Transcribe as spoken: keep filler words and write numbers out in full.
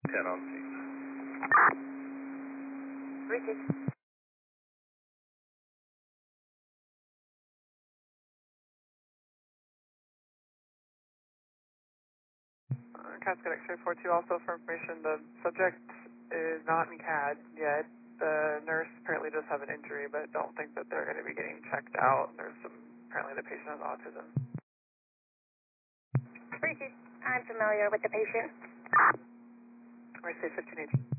ten on scene. Richard. Uh, Cascade X-ray four two, also for information, the subject is not in C A D yet. The nurse apparently does have an injury, but don't think that they're going to be getting checked out. There's some, apparently the patient has autism. Richard, I'm familiar with the patient. I say fifteen eighteen.